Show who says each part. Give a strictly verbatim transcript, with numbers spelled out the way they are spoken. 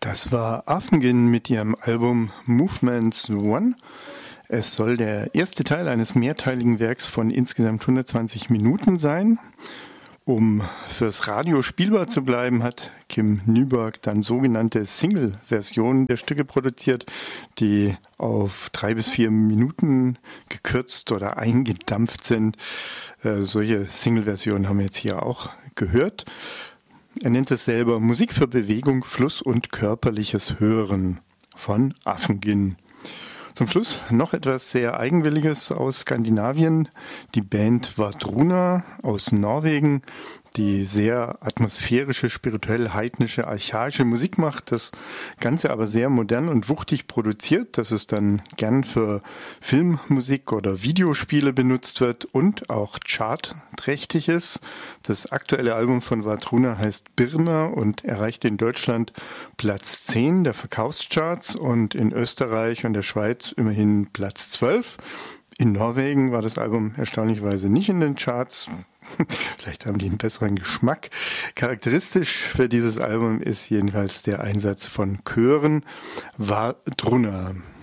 Speaker 1: Das war Afngin mit ihrem Album Movements One. Es soll der erste Teil eines mehrteiligen Werks von insgesamt hundertzwanzig Minuten sein. Um fürs Radio spielbar zu bleiben, hat Kim Nyborg dann sogenannte Single-Versionen der Stücke produziert, die auf drei bis vier Minuten gekürzt oder eingedampft sind. Äh, solche Single-Versionen haben wir jetzt hier auch gehört. Er nennt es selber Musik für Bewegung, Fluss und körperliches Hören von Afngin. Zum Schluss noch etwas sehr Eigenwilliges aus Skandinavien. Die Band Vadruna aus Norwegen, die sehr atmosphärische, spirituell heidnische, archaische Musik macht, das Ganze aber sehr modern und wuchtig produziert, dass es dann gern für Filmmusik oder Videospiele benutzt wird und auch chartträchtig ist. Das aktuelle Album von Vadruna heißt Birna und erreichte in Deutschland Platz zehn der Verkaufscharts und in Österreich und der Schweiz immerhin Platz zwölf. In Norwegen war das Album erstaunlicherweise nicht in den Charts. Vielleicht haben die einen besseren Geschmack. Charakteristisch für dieses Album ist jedenfalls der Einsatz von Chören. Vadruna.